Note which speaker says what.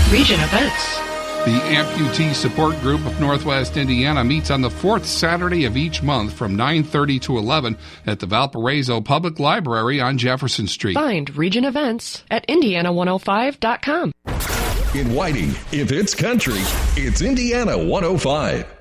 Speaker 1: Region Events.
Speaker 2: The Amputee Support Group of Northwest Indiana meets on the fourth Saturday of each month from 9:30 to 11 at the Valparaiso Public Library on Jefferson Street.
Speaker 1: Find Region Events at Indiana105.com.
Speaker 3: In Whiting, if it's country, it's Indiana 105.